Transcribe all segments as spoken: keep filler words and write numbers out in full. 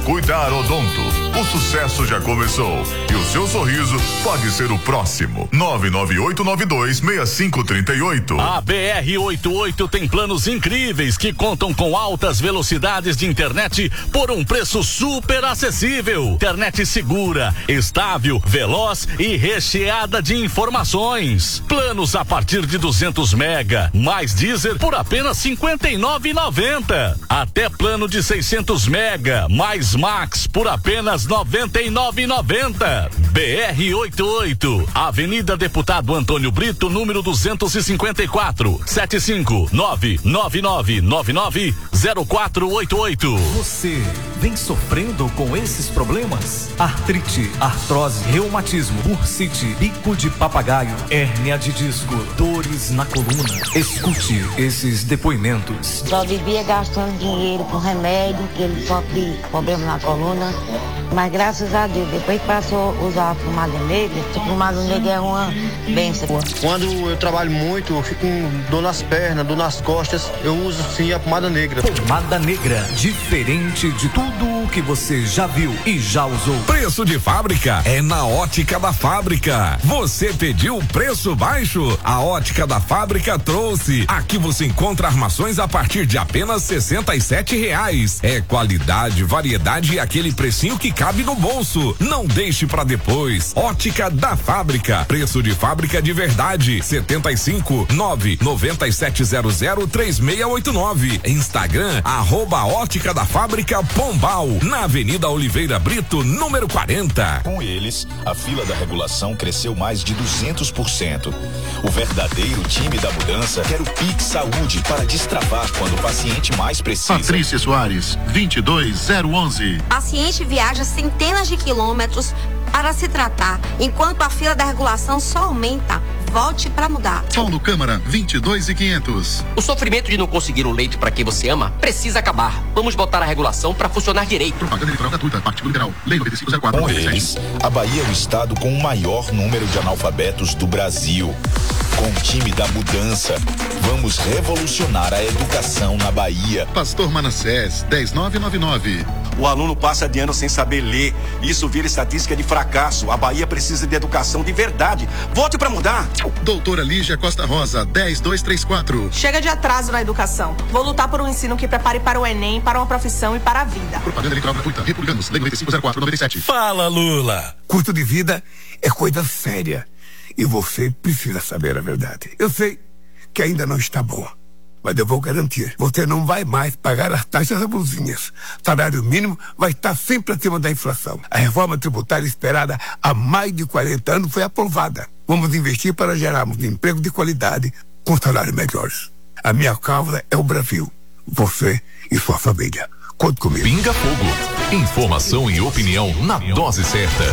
Cuidar Odonto. O sucesso já começou e o seu sorriso pode ser o próximo. nove nove oito nove dois seis cinco três oito. A B R oitenta e oito tem planos incríveis que contam com altas velocidades de internet por um preço super acessível. Internet segura, estável, veloz e recheada de informações. Planos a partir de duzentos mega, mais Deezer por apenas cinquenta e nove reais e noventa centavos. Até plano de seiscentos mega, mais Max por apenas noventa e nove reais e noventa centavos. B R oitenta e oito, Avenida Deputado Antônio Brito, número duzentos e cinquenta e quatro, sete cinco nove nove nove nove nove zero quatro oito oito. Você vem sofrendo com esses problemas? Artrite, artrose, reumatismo, bursite, bico de papagaio, hérnia de disco, dores na coluna. Escute esses depoimentos. Só vivia gastando dinheiro com remédio, que ele sofre problema na coluna. Mas graças a Deus, depois que passou a usar a pomada negra, a pomada negra é uma benção. Quando eu trabalho muito, eu fico com dor nas pernas, dor nas costas, eu uso sim a pomada negra. Pomada negra, diferente de tudo o que você já viu e já usou. Preço de fábrica é na Ótica da Fábrica. Você pediu preço baixo? A Ótica da Fábrica trouxe. Aqui você encontra armações a partir de apenas sessenta e sete reais. É qualidade, variedade e aquele precinho que cabe no bolso. Não deixe pra depois. Ótica da Fábrica. Preço de fábrica de verdade. setenta e cinco, nove nove sete zero zero três seis oito nove. Instagram, arroba Ótica da Fábrica Pombal. Na Avenida Oliveira Brito, número quarenta. Com eles, a fila da regulação cresceu mais de duzentos por cento. O verdadeiro time da mudança quer o Pix Saúde para destravar quando o paciente mais precisa. Patrícia Soares, vinte e dois zero onze. Paciente viaja centenas de quilômetros para se tratar, enquanto a fila da regulação só aumenta. Volte para mudar. Paulo Câmara, vinte e dois e quinhentos. O sofrimento de não conseguir um leito para quem você ama precisa acabar. Vamos botar a regulação para funcionar direito. Propaganda eleitoral gratuita, artigo liberal, lei noventa e cinco zero quatro. Com eles, a Bahia é o estado com o maior número de analfabetos do Brasil. Com o time da mudança, vamos revolucionar a educação na Bahia. Pastor Manassés, dez nove nove nove. O aluno passa de ano sem saber ler. Isso vira estatística de fracasso. A Bahia precisa de educação de verdade. Volte para mudar. Doutora Lígia Costa Rosa, dez dois três quatro. Chega de atraso na educação. Vou lutar por um ensino que prepare para o Enem, para uma profissão e para a vida. Propaganda eleitoral gratuita, republicanos, lei noventa e cinco zero quatro noventa e sete. Fala, Lula. Custo de vida é coisa séria. E você precisa saber a verdade. Eu sei que ainda não está boa, mas eu vou garantir. Você não vai mais pagar as taxas abusinhas. Salário mínimo vai estar sempre acima da inflação. A reforma tributária esperada há mais de quarenta anos foi aprovada. Vamos investir para gerarmos emprego de qualidade com salários melhores. A minha causa é o Brasil. Você e sua família. Conte comigo. Pinga Fogo. Informação e opinião na dose certa.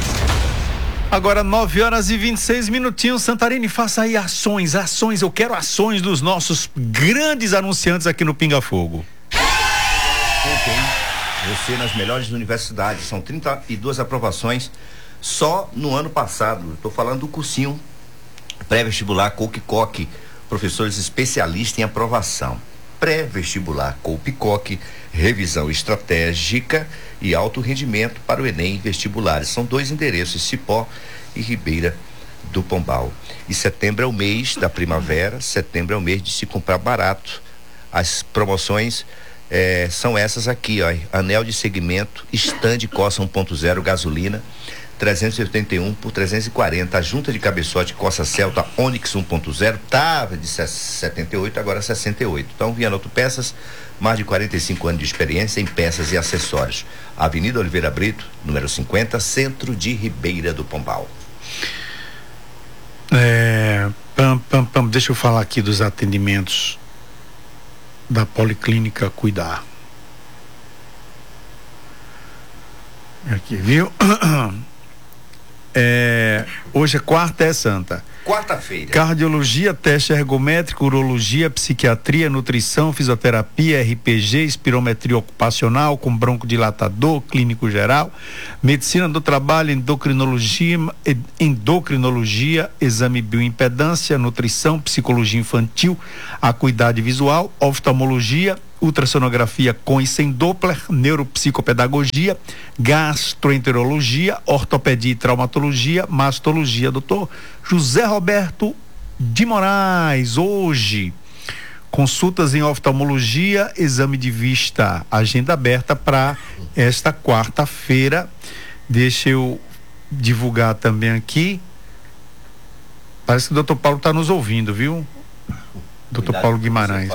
Agora nove horas e vinte e seis minutinhos. Santarém, faça aí ações, ações. Eu quero ações dos nossos grandes anunciantes aqui no Pinga Fogo. Ok. Você nas melhores universidades. São trinta e duas aprovações só no ano passado. Estou falando do cursinho pré-vestibular Coupe-Coque. Professores especialistas em aprovação. Pré-vestibular Coupe-Coque, revisão estratégica e alto rendimento para o Enem vestibulares. São dois endereços, Cipó e Ribeira do Pombal. E setembro é o mês da primavera, setembro é o mês de se comprar barato. As promoções eh, são essas aqui, ó. Anel de segmento, stand Corsa um ponto zero, gasolina, trezentos e oitenta e um por trezentos e quarenta. A junta de cabeçote Corsa Celta Onix um ponto zero estava de setenta e oito, agora sessenta e oito. Então, Viana Autopeças, mais de quarenta e cinco anos de experiência em peças e acessórios. Avenida Oliveira Brito, número cinquenta, centro de Ribeira do Pombal. É, pam, pam, pam, deixa eu falar aqui dos atendimentos da Policlínica Cuidar. Aqui, viu? É, hoje é quarta, é santa. Quarta-feira. Cardiologia, teste ergométrico, urologia, psiquiatria, nutrição, fisioterapia, R P G, espirometria ocupacional com broncodilatador, clínico geral, medicina do trabalho, endocrinologia, endocrinologia, exame bioimpedância, nutrição, psicologia infantil, acuidade visual, oftalmologia, ultrassonografia com e sem Doppler, neuropsicopedagogia, gastroenterologia, ortopedia e traumatologia, mastologia. Doutor José Roberto de Moraes, hoje, consultas em oftalmologia, exame de vista, agenda aberta para esta quarta-feira. Deixa eu divulgar também aqui. Parece que o doutor Paulo está nos ouvindo, viu? doutor Paulo Guimarães.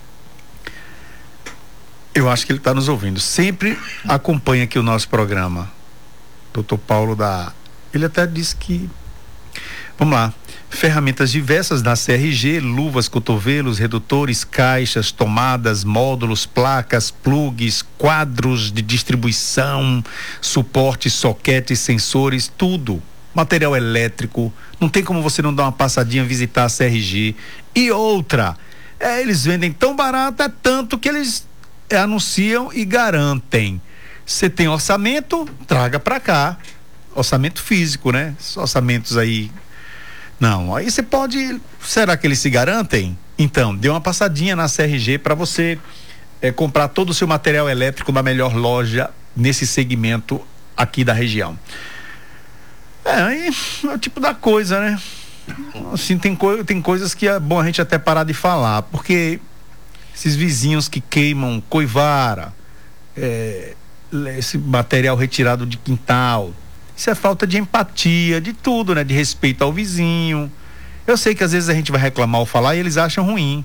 Eu acho que ele está nos ouvindo. Sempre acompanha aqui o nosso programa. doutor Paulo da... Ele até disse que... Vamos lá. Ferramentas diversas da C R G, luvas, cotovelos, redutores, caixas, tomadas, módulos, placas, plugs, quadros de distribuição, suportes, soquetes, sensores, tudo. Material elétrico. Não tem como você não dar uma passadinha, visitar a C R G. E outra, é, eles vendem tão barato, é tanto que eles é, anunciam e garantem. Você tem orçamento, traga para cá. Orçamento físico, né? Orçamentos aí... Não, aí você pode... Será que eles se garantem? Então, dê uma passadinha na C R G para você é, comprar todo o seu material elétrico na melhor loja nesse segmento aqui da região. É, aí é o tipo da coisa, né? Assim, tem, co tem coisas que é bom a gente até parar de falar, porque esses vizinhos que queimam coivara, é, esse material retirado de quintal... Isso é falta de empatia, de tudo, né? De respeito ao vizinho. Eu sei que às vezes a gente vai reclamar ou falar e eles acham ruim.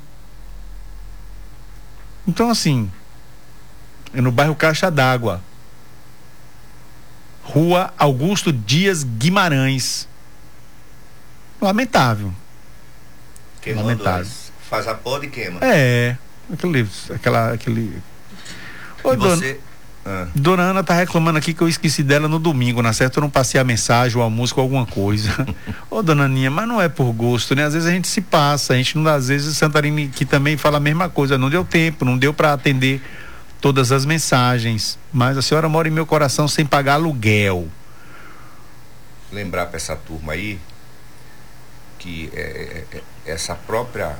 Então, assim, é no bairro Caixa d'Água, Rua Augusto Dias Guimarães. Lamentável. Queimando, Lamentável. Faz a poda e queima. É, aquele... aquela, aquele... Ô, e dona... você... Ah. Dona Ana tá reclamando aqui que eu esqueci dela no domingo, na certa eu não passei a mensagem ou a música ou alguma coisa. Ô dona Aninha, mas não é por gosto, né? Às vezes a gente se passa, a gente não dá, às vezes Santarém que também fala a mesma coisa, não deu tempo, não deu para atender todas as mensagens, mas a senhora mora em meu coração sem pagar aluguel. Lembrar para essa turma aí que é, é, é, essa própria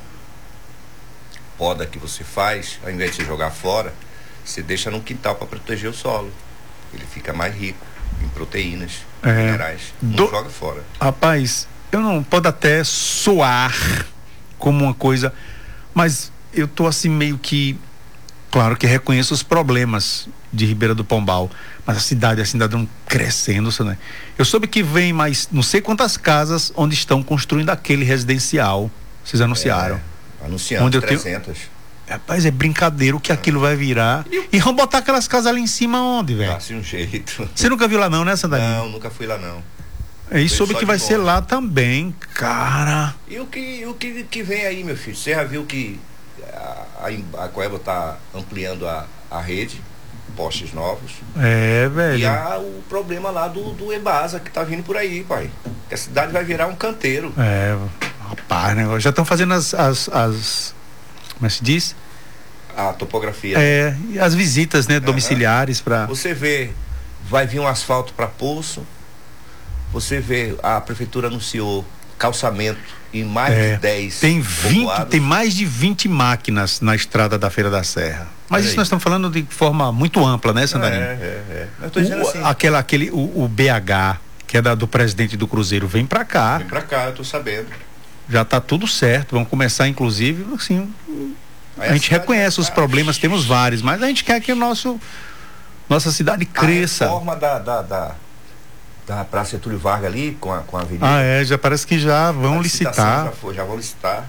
poda que você faz, ao invés de jogar fora, você deixa no quintal para proteger o solo. Ele fica mais rico em proteínas, é, minerais. Não do... joga fora. Rapaz, eu não pode até soar como uma coisa, mas eu tô assim meio que, claro que reconheço os problemas de Ribeira do Pombal, mas a cidade assim ainda não crescendo, né? Eu soube que vem mais não sei quantas casas onde estão construindo aquele residencial. Vocês anunciaram? É, anunciando onde trezentas. Eu tenho... Rapaz, é brincadeira o que aquilo vai virar. E vão botar aquelas casas ali em cima onde, velho? Assim um jeito. Você nunca viu lá não, né, Santarém? Não, nunca fui lá não. É, e soube que vai ser lá também, cara. E o que, o que, que vem aí, meu filho? Você já viu que a, a, a Coelba tá ampliando a, a rede, postes novos. É, velho. E há o problema lá do, do Ebasa que tá vindo por aí, pai. Que a cidade vai virar um canteiro. É, rapaz, né? Já estão fazendo as... as, as... Como é que se diz? A topografia. É, e as visitas, né, domiciliares uhum. para. Você vê, vai vir um asfalto para Poço. Você vê, a prefeitura anunciou calçamento em mais é, de dez. Tem vinte, tem mais de vinte máquinas na estrada da Feira da Serra. Mas Olha isso aí. Nós estamos falando de forma muito ampla, né, Santarém? É, é, é. Eu tô dizendo o, assim. Aquela, aquele, o, o B H, que é da, do presidente do Cruzeiro, vem para cá. Vem para cá, eu tô sabendo. Já está tudo certo, vamos começar inclusive assim, a gente reconhece os problemas, temos vários, mas a gente quer que o nosso nossa cidade cresça. A reforma da, da, da, da Praça Getúlio Vargas ali com a, com a avenida. Ah, é, já parece que já vão a licitar. Já, foi, já vão licitar.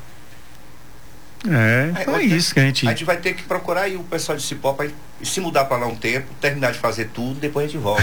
É, então é isso que a gente... A gente vai ter que procurar aí o pessoal de Cipó para se mudar para lá um tempo, terminar de fazer tudo, depois a gente volta.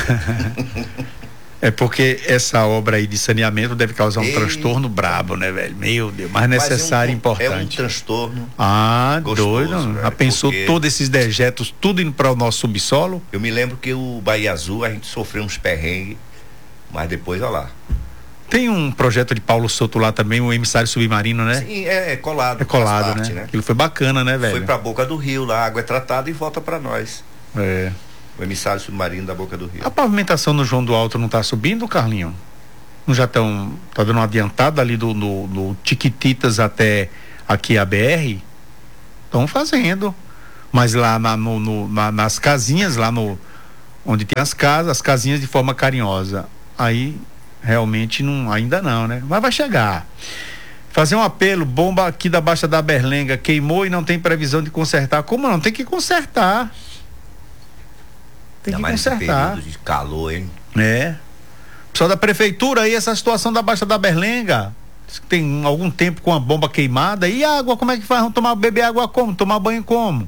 É porque essa obra aí de saneamento deve causar um Ei. transtorno brabo, né, velho? Meu Deus, mas necessário e é um, importante. É um transtorno. Ah, gostoso, doido. velho, Já pensou porque... todos esses dejetos, tudo indo para o nosso subsolo? Eu me lembro que o Bahia Azul, a gente sofreu uns perrengues, mas depois, olha lá. Tem um projeto de Paulo Souto lá também, o emissário submarino, né? Sim, é, é colado. É colado, parte, né? né? Aquilo foi bacana, né, velho? Foi pra boca do rio lá, a água é tratada e volta para nós. É. O emissário submarino da boca do rio. A pavimentação no João do Alto não tá subindo, Carlinho? Não já estão, tá dando uma adiantada ali do, do, do Tiquititas até aqui a B R? Estão fazendo. Mas lá na, no, no, na, nas casinhas, lá no onde tem as casas, as casinhas de forma carinhosa. Aí realmente não, ainda não, né? Mas vai chegar. Fazer um apelo, bomba aqui da Baixa da Berlenga queimou e não tem previsão de consertar. Como não? Tem que consertar. Tem que consertar. Período de calor, hein? É. Pessoal da prefeitura aí, essa situação da Baixa da Berlenga, tem algum tempo com a bomba queimada, e a água, como é que faz? Vamos tomar, beber água como? Tomar banho como?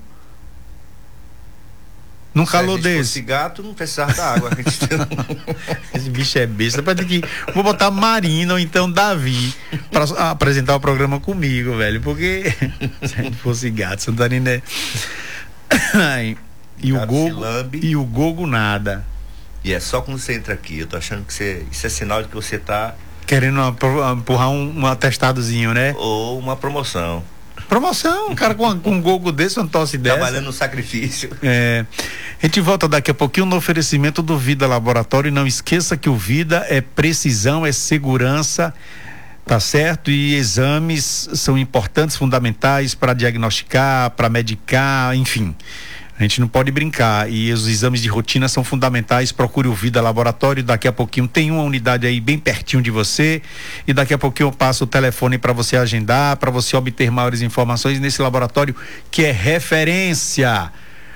Num Se calor a gente desse. fosse gato, não precisava da água. Esse bicho é besta. Pra ter que... Vou botar Marina ou então Davi pra apresentar o programa comigo, velho. Porque se a gente fosse gato, Santarina é. E o Gogo. E o Gogo nada. E é só quando você entra aqui. Eu tô achando que você. Isso é sinal de que você tá. Querendo empurrar um, um atestadozinho, né? Ou uma promoção. Promoção, um cara com, com um gogo desse, uma tosse dessa. Trabalhando no sacrifício. É. A gente volta daqui a pouquinho no oferecimento do Vida Laboratório. E não esqueça que o Vida é precisão, é segurança, tá certo? E exames são importantes, fundamentais para diagnosticar, para medicar, enfim. A gente não pode brincar, e os exames de rotina são fundamentais. Procure o Vida Laboratório. Daqui a pouquinho tem uma unidade aí bem pertinho de você, e daqui a pouquinho eu passo o telefone para você agendar, para você obter maiores informações nesse laboratório que é referência.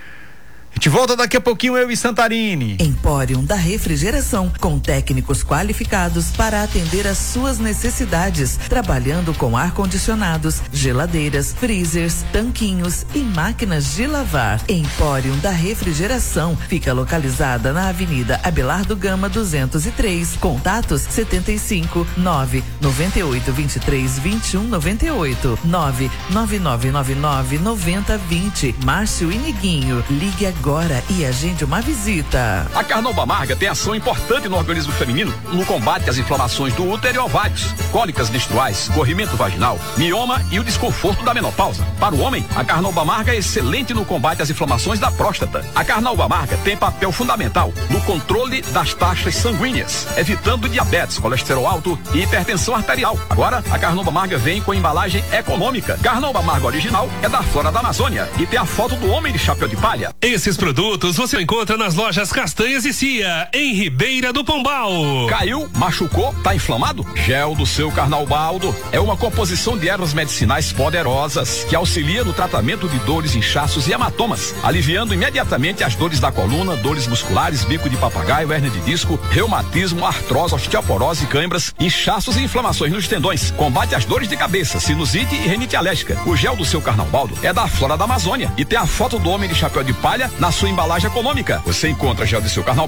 A gente volta daqui a pouquinho, eu e Santarine. Empórium da Refrigeração, com técnicos qualificados para atender às suas necessidades, trabalhando com ar-condicionados, geladeiras, freezers, tanquinhos e máquinas de lavar. Empórium da Refrigeração fica localizada na Avenida Abelardo Gama duzentos e três. Contatos setenta e cinco, nove noventa e oito, vinte e três, vinte e um, noventa e oito, nove nove nove nove nove, noventa, vinte. Márcio e Niguinho, ligue agora. Agora e agende uma visita. A Carnauba Amarga tem ação importante no organismo feminino no combate às inflamações do útero e ovários, cólicas menstruais, corrimento vaginal, mioma e o desconforto da menopausa. Para o homem, a Carnauba Amarga é excelente no combate às inflamações da próstata. A Carnauba Amarga tem papel fundamental no controle das taxas sanguíneas, evitando diabetes, colesterol alto e hipertensão arterial. Agora, a Carnauba Amarga vem com embalagem econômica. Carnauba Amarga original é da Flora da Amazônia e tem a foto do homem de chapéu de palha. Esses produtos você encontra nas lojas Castanhas e Cia, em Ribeira do Pombal. Caiu, machucou, tá inflamado? Gel do seu Carnaubaldo é uma composição de ervas medicinais poderosas que auxilia no tratamento de dores, inchaços e hematomas, aliviando imediatamente as dores da coluna, dores musculares, bico de papagaio, hérnia de disco, reumatismo, artrose, osteoporose, câimbras, inchaços e inflamações nos tendões. Combate as dores de cabeça, sinusite e rinite alérgica. O gel do seu Carnaubaldo é da Flora da Amazônia e tem a foto do homem de chapéu de palha na sua embalagem econômica. Você encontra gel de seu Carnaubaldo